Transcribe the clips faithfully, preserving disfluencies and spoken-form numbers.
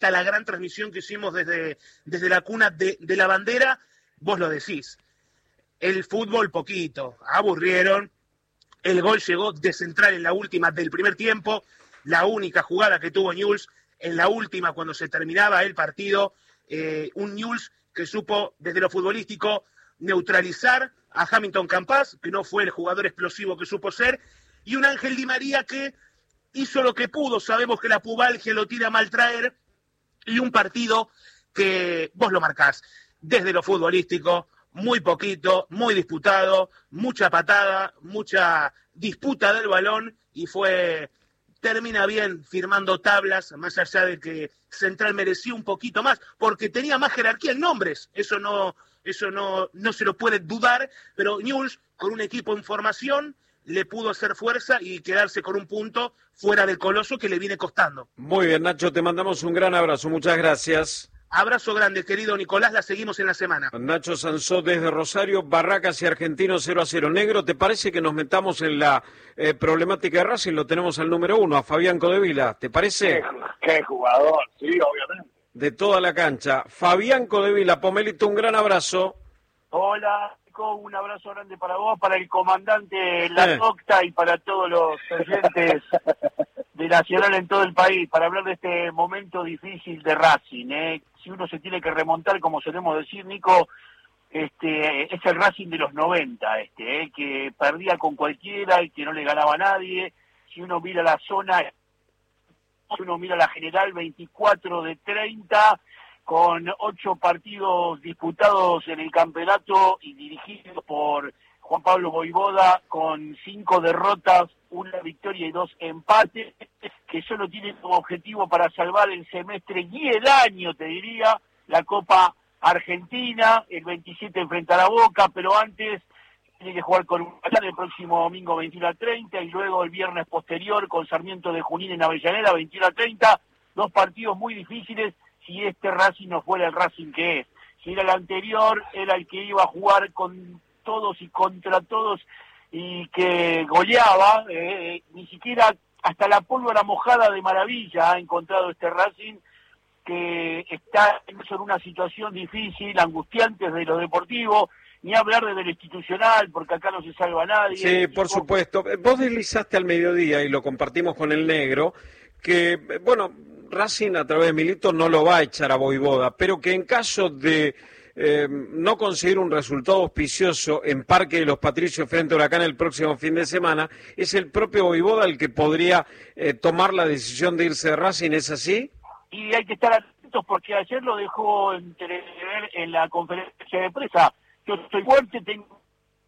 esta la gran transmisión que hicimos desde, desde la cuna de, de la bandera, vos lo decís. El fútbol poquito, aburrieron, el gol llegó de central en la última del primer tiempo, la única jugada que tuvo Newell's en la última cuando se terminaba el partido, eh, un Newell's que supo desde lo futbolístico neutralizar a Hamilton Campas, que no fue el jugador explosivo que supo ser, y un Ángel Di María que hizo lo que pudo, sabemos que la pubalgia lo tira a mal traer, y un partido que vos lo marcás desde lo futbolístico, muy poquito, muy disputado, mucha patada, mucha disputa del balón, y fue, termina bien firmando tablas, más allá de que Central merecía un poquito más, porque tenía más jerarquía en nombres, eso no, eso no, no se lo puede dudar, pero Newell's, con un equipo en formación, le pudo hacer fuerza y quedarse con un punto fuera del Coloso que le viene costando. Muy bien, Nacho, te mandamos un gran abrazo, muchas gracias. Abrazo grande, querido Nicolás, la seguimos en la semana. Nacho Sansó desde Rosario, Barracas y Argentinos cero a cero. Negro, ¿te parece que nos metamos en la eh, problemática de Racing? Lo tenemos al número uno, a Fabián Codevila, ¿te parece? Qué, qué jugador, sí, obviamente. De toda la cancha. Fabián Codevila, Pomelito, un gran abrazo. Hola, Nico, un abrazo grande para vos, para el comandante La Octa y para todos los oyentes de Nacional en todo el país, para hablar de este momento difícil de Racing, ¿eh? Si uno se tiene que remontar, como solemos decir, Nico, este es el Racing de los noventa, este, ¿eh? Que perdía con cualquiera y que no le ganaba a nadie. Si uno mira la zona, si uno mira la general, veinticuatro de treinta, con ocho partidos disputados en el campeonato y dirigidos por Juan Pablo Voivoda, con cinco derrotas, una victoria y dos empates, que solo tiene como objetivo para salvar el semestre y el año, te diría, la Copa Argentina. El veintisiete enfrentará a Boca, pero antes tiene que jugar con Huracán el próximo domingo veintiuno a treinta, y luego el viernes posterior con Sarmiento de Junín en Avellaneda veintiuno a treinta, dos partidos muy difíciles si este Racing no fuera el Racing que es. Si era el anterior, era el que iba a jugar con todos y contra todos y que goleaba, eh, ni siquiera hasta la pólvora mojada de maravilla ha encontrado este Racing, que está en una situación difícil, angustiante desde lo deportivo, ni hablar desde lo institucional, porque acá no se salva nadie. Sí, por supuesto. Vos deslizaste al mediodía, y lo compartimos con el Negro, que, bueno, Racing a través de Milito no lo va a echar a Voivoda, pero que en caso de eh, no conseguir un resultado auspicioso en Parque de los Patricios frente a Huracán el próximo fin de semana, es el propio Voivoda el que podría eh, tomar la decisión de irse de Racing, ¿es así? Y hay que estar atentos porque ayer lo dejó entrever en la conferencia de prensa. Yo estoy fuerte, tengo...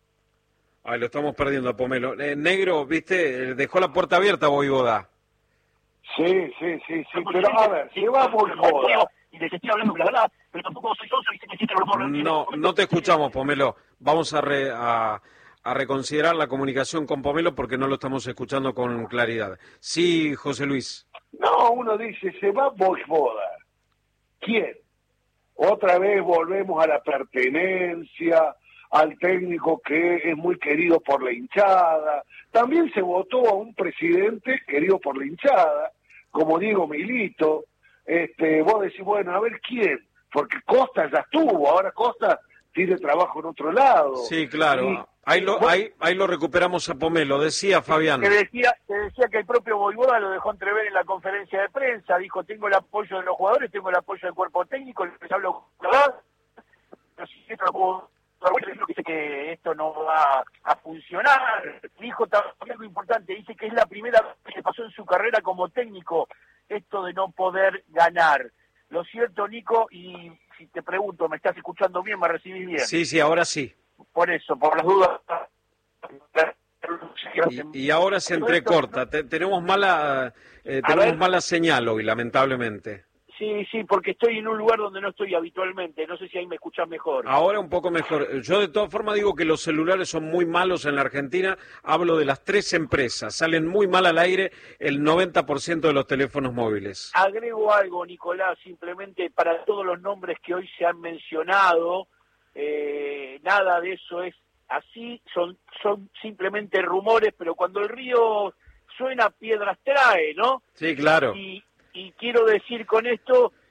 Ay, lo estamos perdiendo a Pomelo. Eh, Negro, viste, dejó la puerta abierta a Voivoda. Sí, sí, sí, sí, pero a ver, si va Voivoda... Y les estoy hablando la verdad, pero tampoco soy socio y se me siente el No, no te escuchamos, Pomelo. Vamos a, re, a, a reconsiderar la comunicación con Pomelo porque no lo estamos escuchando con claridad. Sí, José Luis. No, uno dice, se va Voivoda. ¿Quién? Otra vez volvemos a la pertenencia, al técnico que es muy querido por la hinchada. También se votó a un presidente querido por la hinchada, como Diego Milito. Este, vos decís, bueno, a ver quién, porque Costa ya estuvo, ahora Costa tiene trabajo en otro lado. Sí, claro, y, ahí, lo, bueno, ahí, ahí lo recuperamos a Pomelo, decía Fabián. Te decía, te decía que el propio Voivoda lo dejó entrever en la conferencia de prensa, dijo, tengo el apoyo de los jugadores, tengo el apoyo del cuerpo técnico, les hablo con la verdad, pero si esto no dice que esto no va a funcionar. Dijo también algo importante, dice que es la primera vez que pasó en su carrera como técnico esto de no poder ganar. Lo cierto, Nico, y si te pregunto, ¿me estás escuchando bien? ¿Me recibís bien? Sí, sí, ahora sí. Por eso, por las dudas. Y, y ahora se entrecorta. Te, tenemos mala eh, tenemos mala señal hoy, lamentablemente. Sí, sí, porque estoy en un lugar donde no estoy habitualmente. No sé si ahí me escuchas mejor. Ahora un poco mejor. Yo de todas formas digo que los celulares son muy malos en la Argentina. Hablo de las tres empresas. Salen muy mal al aire el noventa por ciento de los teléfonos móviles. Agrego algo, Nicolás, simplemente para todos los nombres que hoy se han mencionado. Eh, nada de eso es así. Son, son simplemente rumores, pero cuando el río suena, piedras trae, ¿no? Sí, claro. Y y quiero decir con esto